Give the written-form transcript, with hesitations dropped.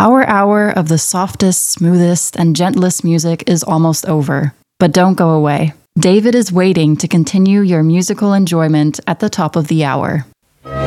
Our hour of the softest, smoothest, and gentlest music is almost over. But don't go away. David is waiting to continue your musical enjoyment at the top of the hour.